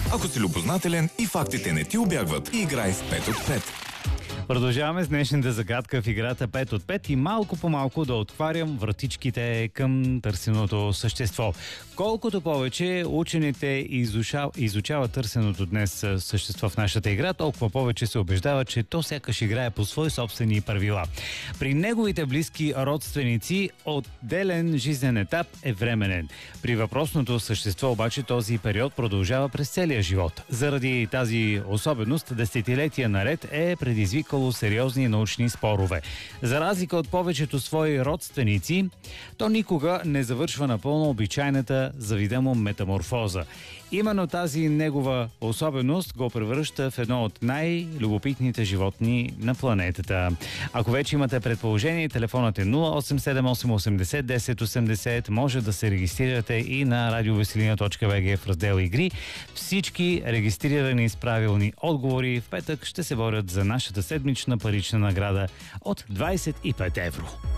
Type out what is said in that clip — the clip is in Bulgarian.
Ако си любознателен и фактите не ти убягват, играй с 5 от 5. Продължаваме с днешната загадка в играта 5 от 5 и малко по малко да отварям вратичките към търсеното същество. Колкото повече учените изучават търсеното днес същество в нашата игра, толкова повече се убеждава, че то сякаш играе по свои собствени правила. При неговите близки родственици отделен жизнен етап е временен. При въпросното същество обаче този период продължава през целия живот. Заради тази особеност десетилетия наред е предизвикало сериозни научни спорове. За разлика от повечето свои родственици, то никога не завършва напълно обичайната завидимо метаморфоза. Именно тази негова особеност го превръща в едно от най-любопитните животни на планетата. Ако вече имате предположение, телефонът е 0878801080. Може да се регистрирате и на radioveselina.bg в раздел игри. Всички регистрирани с правилни отговори в петък ще се борят за нашата седмична парична награда от 25 евро.